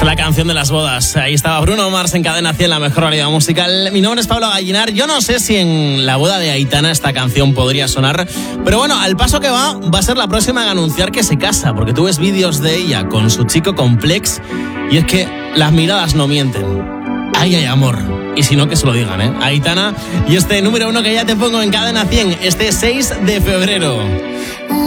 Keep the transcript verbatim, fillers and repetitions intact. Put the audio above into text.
La canción de las bodas. Ahí estaba Bruno Mars en Cadena cien, la mejor variedad musical. Mi nombre es Pablo Gallinar. Yo no sé si en la boda de Aitana esta canción podría sonar, pero bueno, al paso que va, va a ser la próxima en anunciar que se casa, porque tú ves vídeos de ella con su chico Complex y es que las miradas no mienten. Ahí hay amor. Y si no, que se lo digan, ¿eh? Aitana y este número uno que ya te pongo en Cadena cien, este seis de febrero.